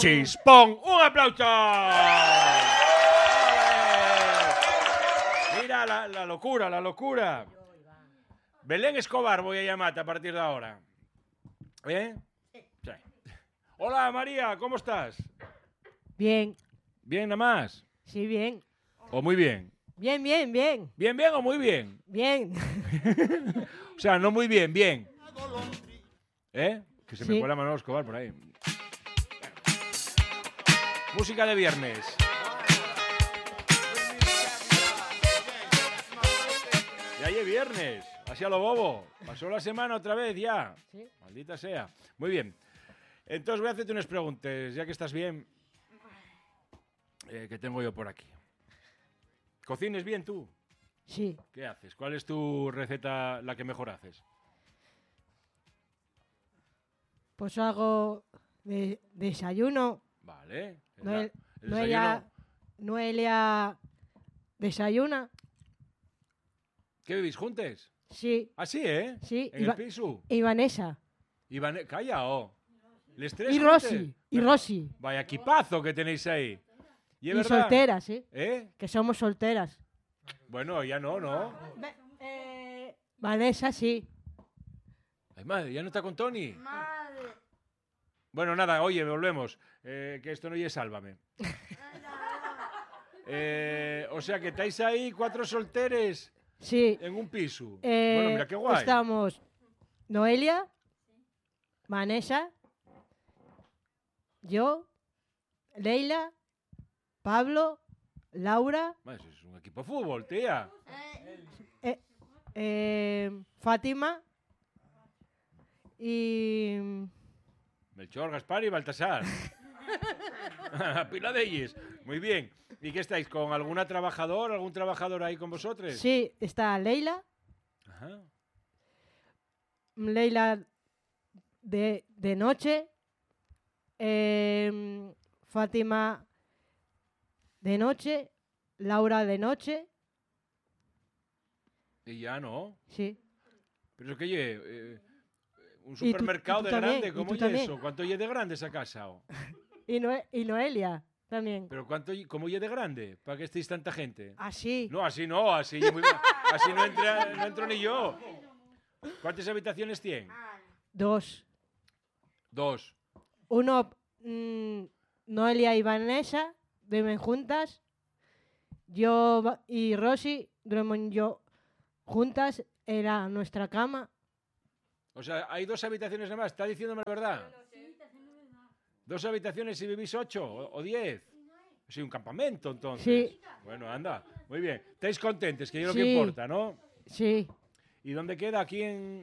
Puchis. ¡Pon un aplauso! Mira la locura, la locura. Belén Escobar voy a llamarte a partir de ahora. ¿Eh? Sí. Hola, María, ¿cómo estás? Bien. ¿Bien nada más? Sí, bien. ¿O muy bien? Bien, bien, bien. ¿Bien, bien o muy bien? Bien. O sea, no muy bien, bien. ¿Eh? Que se me Sí. cuela Manolo Escobar por ahí. Música de viernes. Ya es viernes. Así a lo bobo. Pasó la semana otra vez ya. Sí. Maldita sea. Muy bien. Entonces voy a hacerte unas preguntas, ya que estás bien. ¿Qué tengo yo por aquí? ¿Cocines bien tú? Sí. ¿Qué haces? ¿Cuál es tu receta, la que mejor haces? Pues hago desayuno. Vale. Noelia, desayuno. Noelia desayuna. ¿Qué vivís juntos? Sí. Ah, sí, ¿eh? Sí. ¿En el piso? Y Vanessa. Calla, oh. ¿Les tres Y juntos? Rosy. Y Rosy. Vaya equipazo que tenéis ahí. ¿Y es Y verdad? solteras, ¿sí? ¿Eh? Que somos solteras. Bueno, ya no, ¿no? Vanessa, sí. Ay, madre, ya no está con Tony. Madre. Bueno, nada, oye, volvemos. Que esto no es Sálvame. O sea, que estáis ahí 4 solteres Sí. en un piso. Bueno, mira qué guay. Estamos Noelia, Vanessa, yo, Leila, Pablo, Laura, Madre, es un equipo de fútbol, tía. Fátima y... Melchor, Gaspar y Baltasar. Pila de ellos. Muy bien. ¿Y qué estáis? ¿Con algún trabajador ahí con vosotros? Sí, está Leila. Ajá. Leila de noche. Fátima de noche. Laura de noche. Y ya no. Sí. Pero es que un ¿Y tú- supermercado y tú de también? grande, ¿Y ¿cómo tú es también? eso? ¿Cuánto es de grande esa casa? Oh? Y Noelia también. ¿Pero cómo es de grande? ¿Para que estéis tanta gente? Así. No, así no, así no entro ni yo. ¿Cuántas habitaciones tienen? 2. 2. Uno, Noelia y Vanessa duermen juntas. Yo y Rosy duermen juntas. Era nuestra cama. O sea, hay 2 habitaciones nada más. ¿Está diciéndome la verdad? 2 habitaciones y vivís 8 o 10. Sí, un campamento entonces. Sí. Bueno, anda. Muy bien. ¿Estáis contentos? Que es lo Sí. que importa, ¿no? Sí. ¿Y dónde queda? ¿Aquí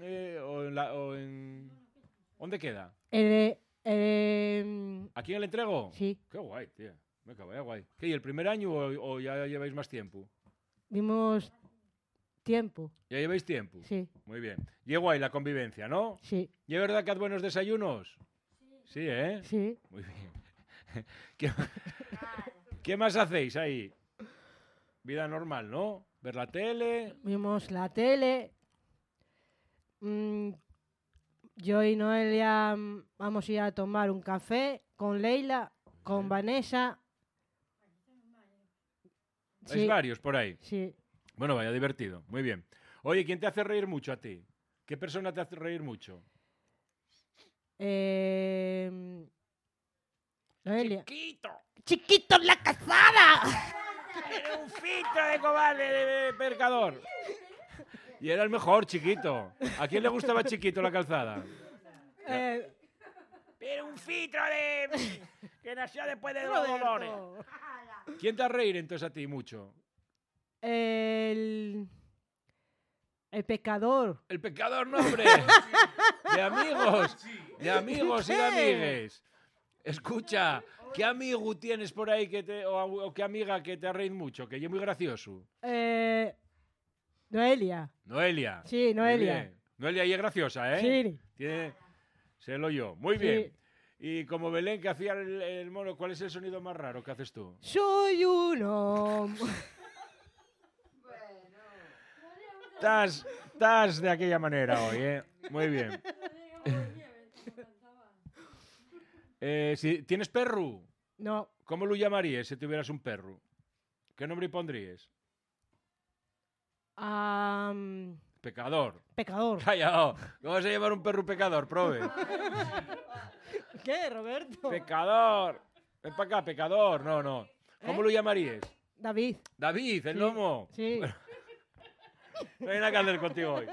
¿Dónde queda? ¿Aquí en el entrego? Sí. Qué guay, tío. Me cago, guay. ¿Qué, y el primer año o ya lleváis más tiempo? Dimos tiempo. ¿Ya lleváis tiempo? Sí. Muy bien. Y es guay la convivencia, ¿no? Sí. ¿Y es verdad que haz buenos desayunos? Sí, ¿eh? Sí. Muy bien. ¿Qué más hacéis ahí? Vida normal, ¿no? Ver la tele. Vimos la tele. Yo y Noelia vamos a ir a tomar un café con Leila, con Vanessa. Hay varios por ahí. Sí. Bueno, vaya divertido. Muy bien. Oye, ¿quién te hace reír mucho a ti? ¿Qué persona te hace reír mucho? Noelia. ¡Chiquito! ¡Chiquito en la calzada! Era un filtro de cobarde de pescador. Y era el mejor, Chiquito. ¿A quién le gustaba Chiquito la calzada? Era un filtro de... que nació después de los dolores. ¿Quién te hace reír entonces a ti mucho? El pescador. El pescador, no, hombre. De amigos. De amigos y de amigues. Escucha, ¿qué amigo tienes por ahí o qué amiga que te ha reído mucho? Que es muy gracioso. Noelia. Noelia. Sí, Noelia. Noelia y es graciosa, ¿eh? Sí. Sé lo yo. Muy Sí. bien. Y como Belén que hacía el mono, ¿cuál es el sonido más raro que haces tú? Soy uno. Estás de aquella manera hoy, ¿eh? Muy bien. Si tienes perro, No. ¿cómo lo llamarías si tuvieras un perro? ¿Qué nombre pondrías? Pecador. Pecador. Callao. ¿Cómo vas a llamar un perro pecador? Prove. ¿Qué, Roberto? Pecador. Ven para acá, pecador. No. ¿Cómo lo llamarías? David. David, el Sí. lomo. Sí. No hay nada que hacer contigo hoy.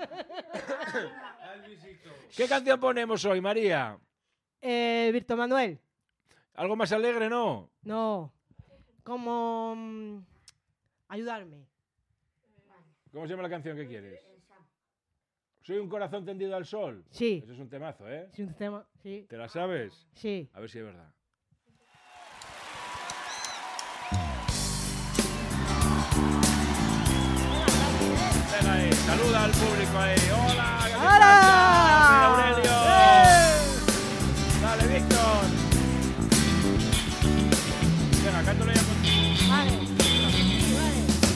¿Qué canción ponemos hoy, María? Virto Manuel. ¿Algo más alegre, no? No. Como... ayudarme. ¿Cómo se llama la canción que quieres? Soy un corazón tendido al sol. Sí. Eso es un temazo, ¿eh? Es un tema. Sí. ¿Te la sabes? Sí. A ver si es verdad. Venga ahí, saluda al público ahí. ¡Hola! ¿Qué ¡Hola! pasa?